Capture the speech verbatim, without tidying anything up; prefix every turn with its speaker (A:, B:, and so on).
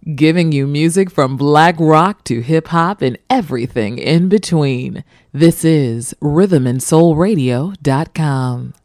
A: giving you music from black rock to hip hop and everything in between. This is rhythm and soul radio dot com.